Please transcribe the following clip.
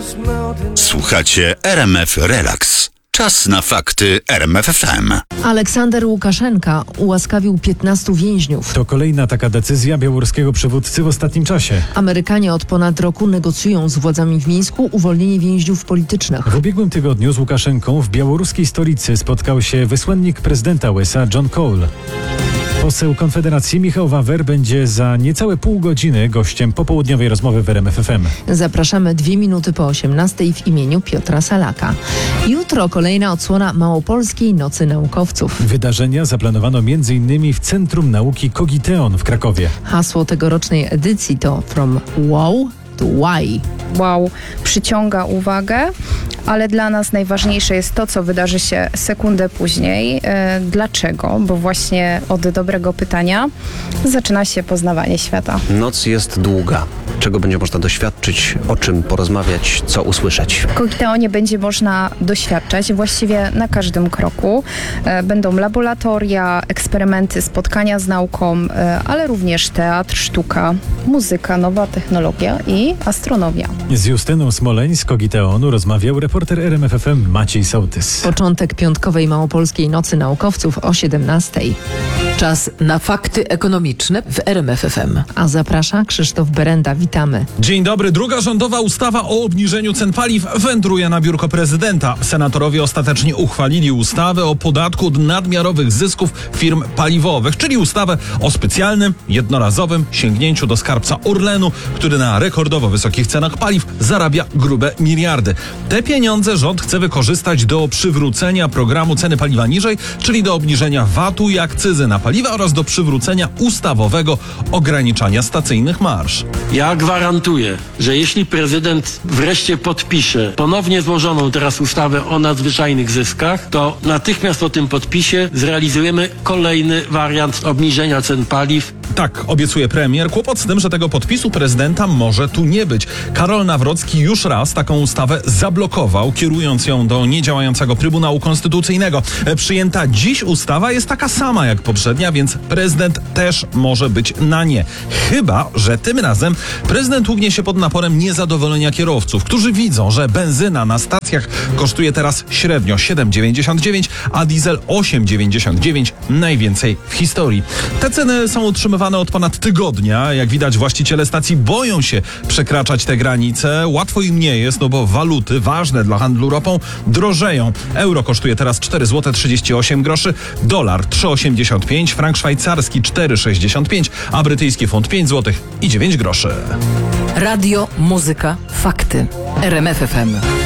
Słuchacie RMF Relax. Czas na fakty RMF FM. Aleksander Łukaszenka ułaskawił 15 więźniów. To kolejna taka decyzja białoruskiego przywódcy w ostatnim czasie. Amerykanie od ponad roku negocjują z władzami w Mińsku uwolnienie więźniów politycznych. W ubiegłym tygodniu z Łukaszenką w białoruskiej stolicy spotkał się wysłannik prezydenta USA John Cole. Poseł Konfederacji Michał Wawer będzie za niecałe pół godziny gościem popołudniowej rozmowy w RMF FM. Zapraszamy 2 minuty po 18 w imieniu Piotra Salaka. Jutro kolejna odsłona Małopolskiej Nocy Naukowców. Wydarzenia zaplanowano m.in. w Centrum Nauki Kogiteon w Krakowie. Hasło tegorocznej edycji to From Wow to Why. Wow przyciąga uwagę, ale dla nas najważniejsze jest to, co wydarzy się sekundę później. Dlaczego? Bo właśnie od dobrego pytania zaczyna się poznawanie świata. Noc jest długa. Czego będzie można doświadczyć, o czym porozmawiać, co usłyszeć? W Kogiteonie będzie można doświadczać właściwie na każdym kroku. Będą laboratoria, eksperymenty, spotkania z nauką, ale również teatr, sztuka, muzyka, nowa technologia i astronomia. Z Justyną Smoleń z Kogiteonu rozmawiał reporter RMF FM Maciej Sołtys. Początek piątkowej Małopolskiej Nocy Naukowców o 17. Czas na fakty ekonomiczne w RMF FM. A zaprasza Krzysztof Berenda. Witamy. Dzień dobry. Druga rządowa ustawa o obniżeniu cen paliw wędruje na biurko prezydenta. Senatorowie ostatecznie uchwalili ustawę o podatku od nadmiarowych zysków firm paliwowych, czyli ustawę o specjalnym, jednorazowym sięgnięciu do skarbca Orlenu, który na rekordowo wysokich cenach paliw zarabia grube miliardy. Te pieniądze rząd chce wykorzystać do przywrócenia programu ceny paliwa niżej, czyli do obniżenia VAT-u i akcyzy na paliwa oraz do przywrócenia ustawowego ograniczania stacyjnych marż. Ja gwarantuję, że jeśli prezydent wreszcie podpisze ponownie złożoną teraz ustawę o nadzwyczajnych zyskach, to natychmiast po tym podpisie zrealizujemy kolejny wariant obniżenia cen paliw. Tak, obiecuje premier. Kłopot z tym, że tego podpisu prezydenta może tu nie być. Karol Nawrocki już raz taką ustawę zablokował, kierując ją do niedziałającego Trybunału Konstytucyjnego. Przyjęta dziś ustawa jest taka sama jak poprzednia, więc prezydent też może być na nie. Chyba że tym razem prezydent ugnie się pod naporem niezadowolenia kierowców, którzy widzą, że benzyna na stacjach kosztuje teraz średnio 7,99, a diesel 8,99, najwięcej w historii. Te ceny są utrzymywane od ponad tygodnia. Jak widać, właściciele stacji boją się przekraczać te granice. Łatwo im nie jest, no bo waluty ważne dla handlu ropą drożeją. Euro kosztuje teraz 4,38 zł, dolar 3,85, frank szwajcarski 4,65, a brytyjski funt 5,09 zł. Radio, muzyka, fakty. RMF FM.